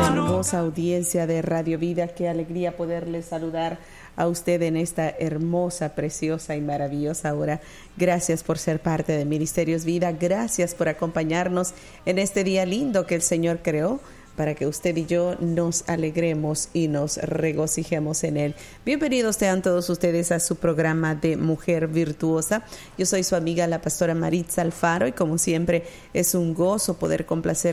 Hermosa audiencia de Radio Vida, qué alegría poderles saludar a usted en esta hermosa, preciosa y maravillosa hora. Gracias por ser parte de Ministerios Vida, gracias por acompañarnos en este día lindo que el Señor creó, para que usted y yo nos alegremos y nos regocijemos en él. Bienvenidos sean todos ustedes a su programa de Mujer Virtuosa. Yo soy su amiga, la pastora Maritza Alfaro, y como siempre es un gozo poder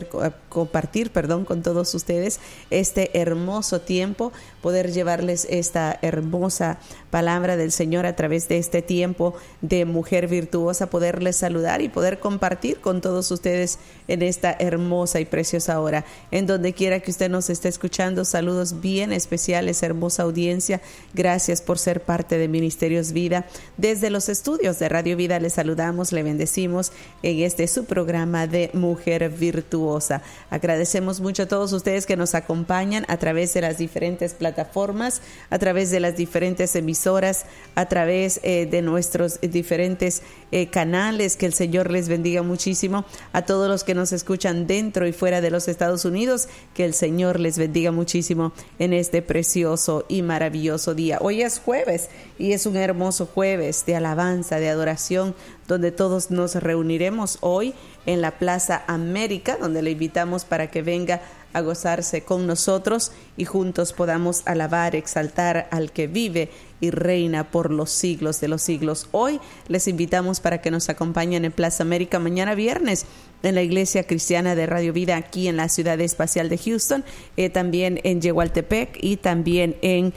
compartir con todos ustedes este hermoso tiempo, poder llevarles esta hermosa palabra del Señor a través de este tiempo de Mujer Virtuosa, poderles saludar y poder compartir con todos ustedes en esta hermosa y preciosa hora. En donde quiera que usted nos esté escuchando, saludos bien especiales, hermosa audiencia. Gracias por ser parte de Ministerios Vida. Desde los estudios de Radio Vida le saludamos, le bendecimos en este su programa de Mujer Virtuosa. Agradecemos mucho a todos ustedes que nos acompañan a través de las diferentes plataformas, a través de las diferentes emisoras, a través de nuestros diferentes canales. Que el Señor les bendiga muchísimo a todos los que nos escuchan dentro y fuera de los Estados Unidos. Que el Señor les bendiga muchísimo en este precioso y maravilloso día. Hoy es jueves y es un hermoso jueves de alabanza, de adoración, donde todos nos reuniremos hoy en la Plaza América, donde le invitamos para que venga a gozarse con nosotros y juntos podamos alabar, exaltar al que vive y reina por los siglos de los siglos. Hoy les invitamos para que nos acompañen en Plaza América mañana viernes en la Iglesia Cristiana de Radio Vida aquí en la Ciudad Espacial de Houston, también en Yehualtepec y también en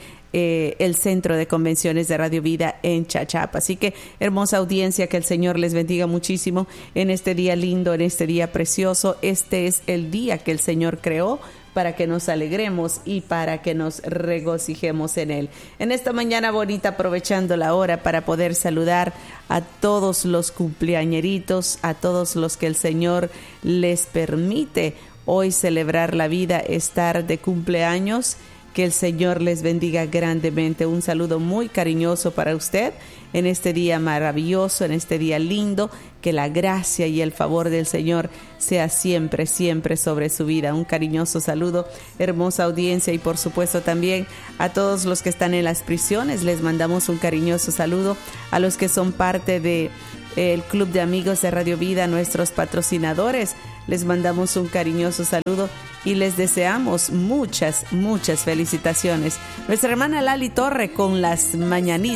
el Centro de Convenciones de Radio Vida en Chachapa. Así que hermosa audiencia, que el Señor les bendiga muchísimo en este día lindo, en este día precioso. Este es el día que el Señor creó para que nos alegremos y para que nos regocijemos en él. En esta mañana bonita, aprovechando la hora para poder saludar a todos los cumpleañeritos, a todos los que el Señor les permite hoy celebrar la vida, estar de cumpleaños. Que el Señor les bendiga grandemente. Un saludo muy cariñoso para usted en este día maravilloso, en este día lindo. Que la gracia y el favor del Señor sea siempre, siempre sobre su vida. Un cariñoso saludo, hermosa audiencia, y por supuesto también a todos los que están en las prisiones. Les mandamos un cariñoso saludo a los que son parte de el Club de Amigos de Radio Vida, nuestros patrocinadores. Les mandamos un cariñoso saludo y les deseamos muchas, muchas felicitaciones. Nuestra hermana Lali Torre con las mañanitas.